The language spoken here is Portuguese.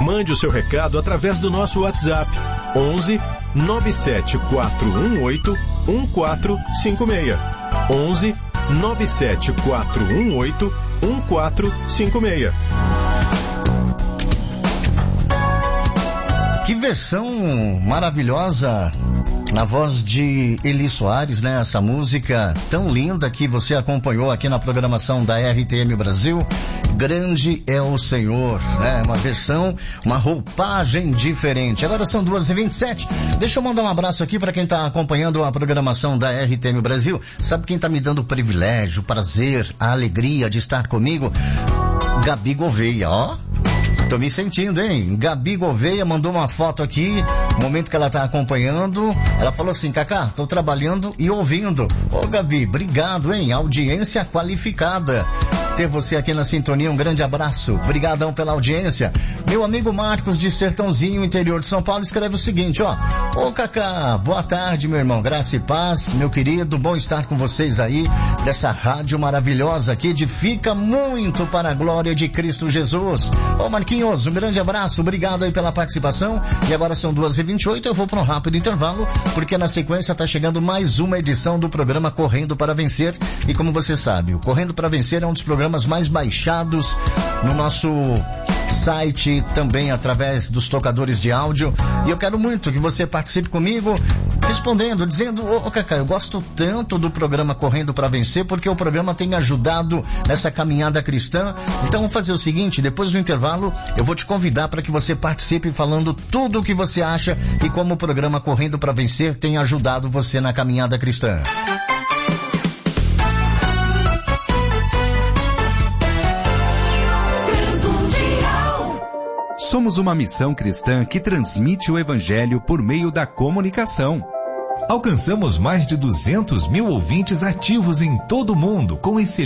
Mande o seu recado através do nosso WhatsApp 11 97418 1456. 11 97418 1456. Que versão maravilhosa na voz de Eli Soares, né? Essa música tão linda que você acompanhou aqui na programação da RTM Brasil. Grande é o Senhor, né? Uma versão, uma roupagem diferente. Agora são 2h27. Deixa eu mandar um abraço aqui para quem está acompanhando a programação da RTM Brasil. Sabe quem está me dando o privilégio, o prazer, a alegria de estar comigo? Gabi Gouveia, ó. Tô me sentindo, hein? Gabi Gouveia mandou uma foto aqui, no momento que ela tá acompanhando. Ela falou assim: Cacá, tô trabalhando e ouvindo. Ô Gabi, obrigado, hein? Audiência qualificada. Ter você aqui na sintonia, um grande abraço. Obrigadão pela audiência. Meu amigo Marcos de Sertãozinho, interior de São Paulo, escreve o seguinte, ó. Ô Cacá, boa tarde, meu irmão. Graça e paz, meu querido. Bom estar com vocês aí, dessa rádio maravilhosa que edifica muito para a glória de Cristo Jesus. Ô Marquinhos, um grande abraço. Obrigado aí pela participação. E agora são 2h28, eu vou para um rápido intervalo, porque na sequência tá chegando mais uma edição do programa Correndo para Vencer. E como você sabe, o Correndo para Vencer é um dos programas mais baixados no nosso site, também através dos tocadores de áudio. E eu quero muito que você participe comigo, respondendo, dizendo: ô Cacá, eu gosto tanto do programa Correndo para Vencer, porque o programa tem ajudado nessa caminhada cristã. Então vamos fazer o seguinte: depois do intervalo eu vou te convidar para que você participe falando tudo o que você acha e como o programa Correndo para Vencer tem ajudado você na caminhada cristã. Somos uma missão cristã que transmite o Evangelho por meio da comunicação. Alcançamos mais de 200 mil ouvintes ativos em todo o mundo com excelente